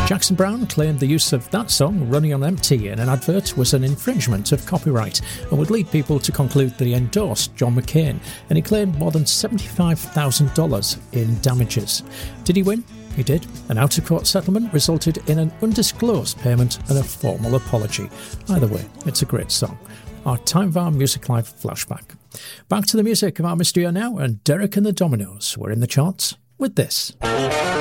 Jackson Browne claimed the use of that song, Running on Empty, in an advert was an infringement of copyright and would lead people to conclude that he endorsed John McCain, and he claimed more than $75,000 in damages. Did he win? He did. An out-of-court settlement resulted in an undisclosed payment and a formal apology. Either way, it's a great song. Our Time of Our Music Live flashback. Back to the music of our mystery now, and Derek and the Dominoes were in the charts with this.